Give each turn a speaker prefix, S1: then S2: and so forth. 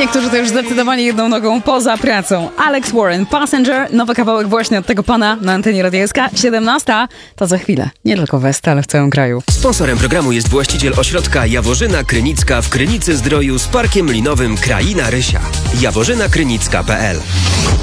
S1: niektórzy to już zdecydowanie jedną nogą poza pracą. Alex Warren, Passenger, nowy kawałek właśnie od tego pana na antenie Radia SK. 17 to za chwilę. Nie tylko w West, ale w całym kraju.
S2: Sponsorem programu jest właściciel ośrodka Jaworzyna Krynicka w Krynicy Zdroju z parkiem linowym Kraina Rysia. jaworzynakrynicka.pl